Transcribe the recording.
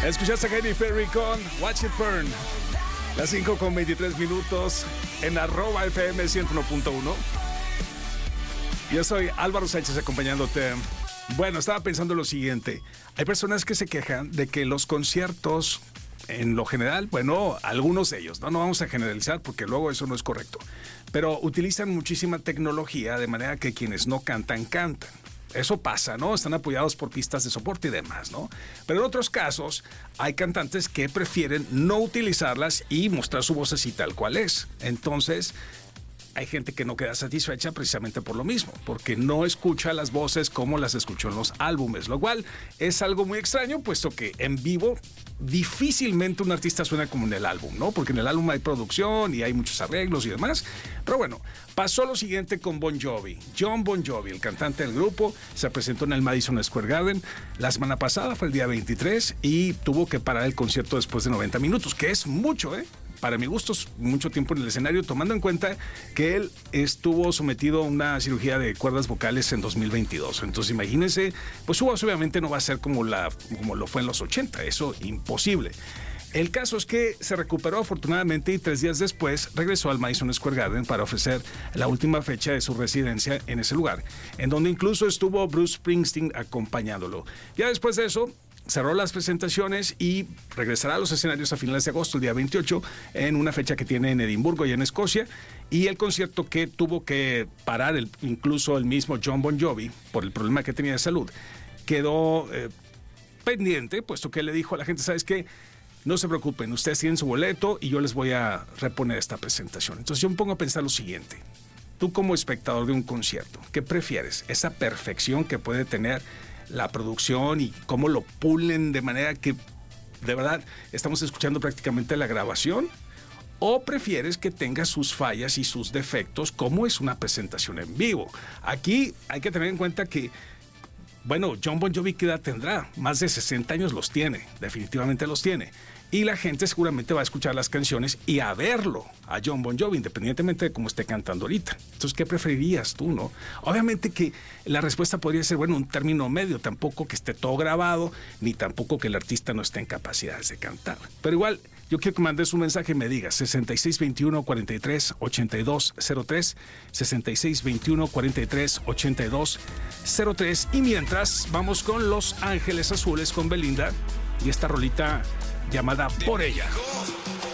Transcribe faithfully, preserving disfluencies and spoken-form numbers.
Escuchaste a Katy Perry con Watch It Burn. Las cinco con veintitrés minutos en arroba F M ciento uno punto uno. Yo soy Álvaro Sánchez acompañándote. Bueno, estaba pensando lo siguiente. Hay personas que se quejan de que los conciertos, en lo general, bueno, algunos de ellos, no, no vamos a generalizar porque luego eso no es correcto, pero utilizan muchísima tecnología de manera que quienes no cantan, cantan. Eso pasa, ¿no? Están apoyados por pistas de soporte y demás, ¿no? Pero en otros casos hay cantantes que prefieren no utilizarlas y mostrar su voz así tal cual es. Entonces, hay gente que no queda satisfecha precisamente por lo mismo, porque no escucha las voces como las escuchó en los álbumes, lo cual es algo muy extraño, puesto que en vivo difícilmente un artista suena como en el álbum, ¿no? Porque en el álbum hay producción y hay muchos arreglos y demás. Pero bueno, pasó lo siguiente con Bon Jovi. Jon Bon Jovi, el cantante del grupo, se presentó en el Madison Square Garden la semana pasada, fue el día veintitrés, y tuvo que parar el concierto después de noventa minutos, que es mucho, ¿eh? Para mi gusto, mucho tiempo en el escenario, tomando en cuenta que él estuvo sometido a una cirugía de cuerdas vocales en dos mil veintidós. Entonces, imagínense, pues su voz obviamente no va a ser como, la, como lo fue en los ochenta, eso imposible. El caso es que se recuperó afortunadamente y tres días después regresó al Madison Square Garden para ofrecer la última fecha de su residencia en ese lugar, en donde incluso estuvo Bruce Springsteen acompañándolo. Ya después de eso, cerró las presentaciones y regresará a los escenarios a finales de agosto, el día veintiocho, en una fecha que tiene en Edimburgo y en Escocia. Y el concierto que tuvo que parar el, incluso el mismo Jon Bon Jovi por el problema que tenía de salud, quedó eh, pendiente, puesto que le dijo a la gente, ¿sabes qué? No se preocupen, ustedes tienen su boleto y yo les voy a reponer esta presentación. Entonces yo me pongo a pensar lo siguiente. Tú como espectador de un concierto, ¿qué prefieres? Esa perfección que puede tener la producción y cómo lo pulen de manera que de verdad estamos escuchando prácticamente la grabación, o prefieres que tenga sus fallas y sus defectos como es una presentación en vivo. Aquí hay que tener en cuenta que, bueno, Jon Bon Jovi, ¿qué edad tendrá? Más de sesenta años los tiene, definitivamente los tiene. Y la gente seguramente va a escuchar las canciones y a verlo, a Jon Bon Jovi, independientemente de cómo esté cantando ahorita. Entonces, ¿qué preferirías tú, no? Obviamente que la respuesta podría ser, bueno, un término medio, tampoco que esté todo grabado, ni tampoco que el artista no esté en capacidades de cantar. Pero igual, yo quiero que mandes un mensaje y me digas sesenta y seis veintiuno cuarenta y tres ochenta y dos cero tres, sesenta y seis veintiuno cuarenta y tres ochenta y dos cero tres. Y mientras, vamos con Los Ángeles Azules con Belinda y esta rolita llamada Por Ella.